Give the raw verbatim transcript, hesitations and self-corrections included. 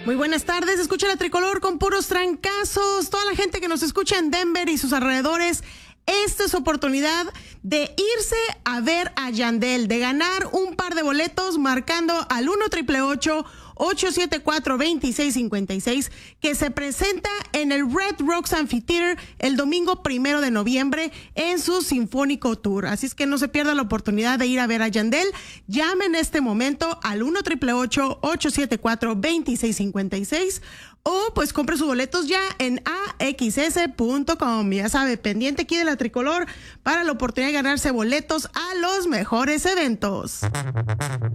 Muy buenas tardes, escucha la Tricolor con puros trancazos. Toda la gente que nos escucha en Denver y sus alrededores, esta es oportunidad de irse a ver a Yandel, de ganar un par de boletos marcando al uno triple ocho, ocho siete cuatro, dos seis cinco seis, que se presenta en el Red Rocks Amphitheater el domingo primero de noviembre en su Sinfónico Tour. Así es que no se pierda la oportunidad de ir a ver a Yandel. Llame en este momento al uno triple ocho, ocho siete cuatro, dos seis cinco seis o pues compre sus boletos ya en a x s punto com. Ya sabe, pendiente aquí de la Tricolor para la oportunidad de ganarse boletos a los mejores eventos.